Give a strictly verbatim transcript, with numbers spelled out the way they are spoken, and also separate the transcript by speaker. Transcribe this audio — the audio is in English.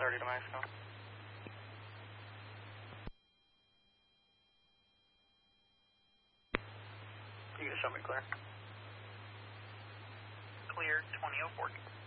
Speaker 1: thirty to Mexico. You can show me clear. Clear, twenty oh four.